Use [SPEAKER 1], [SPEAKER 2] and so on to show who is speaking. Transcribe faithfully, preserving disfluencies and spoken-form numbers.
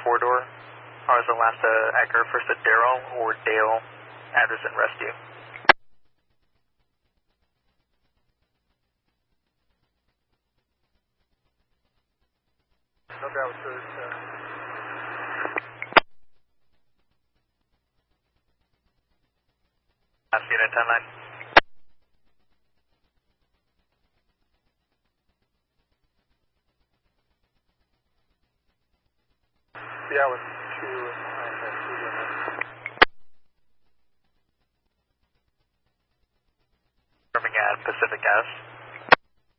[SPEAKER 1] four-door. I was the last uh, Echo first at Daryl or Dale, address and rescue.
[SPEAKER 2] No doubt with third, uh...
[SPEAKER 1] Last unit, ten nine.
[SPEAKER 2] Yeah, with two and uh, two units.
[SPEAKER 1] Confirming at Pacific Gas.